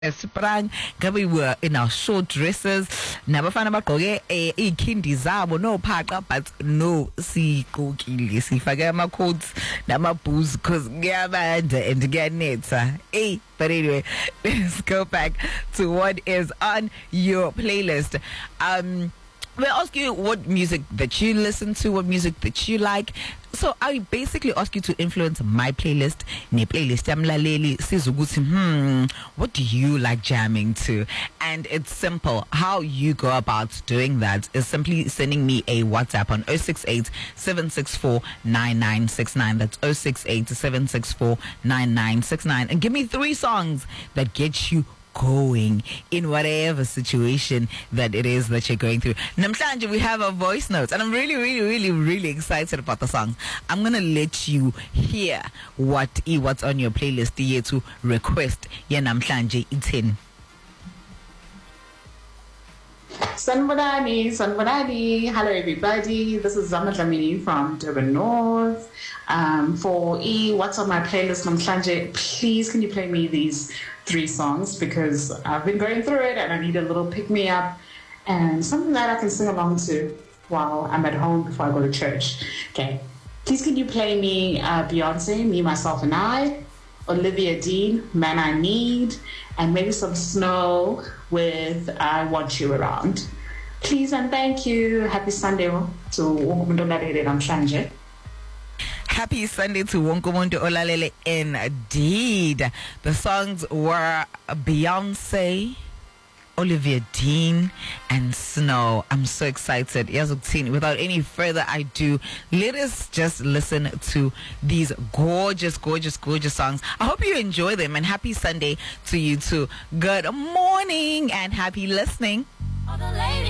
Sprang, we were in our short dresses. Never found about ikindi zabo no paka, but no si cookie. Si fagama coats, nama booze, cause gaband and get neta. But anyway, let's go back to what is on your playlist. We'll ask you what music that you listen to, what music that you like. So I basically ask you to influence my playlist. Ne playlist yamlaleli sizuguthi, what do you like jamming to? And it's simple. How you go about doing that is simply sending me a WhatsApp on 068 764 9969. That's 068 764 9969. And give me 3 songs that get you going in whatever situation that it is that you're going through. Namhlanje, we have a voice note, and I'm really excited about the song. I'm gonna let you hear what's on your playlist here to request. Yeah, Namhlanje, it's in. Sanbonani. Hello, everybody. This is Zama Dlamini from Durban North. For what's on my playlist, Namhlanje, please can you play me these 3 songs, because I've been going through it and I need a little pick-me-up and something that I can sing along to while I'm at home before I go to church. Okay. Please can you play me Beyonce, Me, Myself, and I, Olivia Dean, Man I Need, and maybe some Snow with I Want You Around. Please and thank you. Happy Sunday to Wokumuntu Namhlanje. Happy Sunday to Wonkomuntu Olalele indeed. The songs were Beyonce, Olivia Dean, and Snow. I'm so excited. Without any further ado, let us just listen to these gorgeous songs. I hope you enjoy them, and happy Sunday to you too. Good morning and happy listening.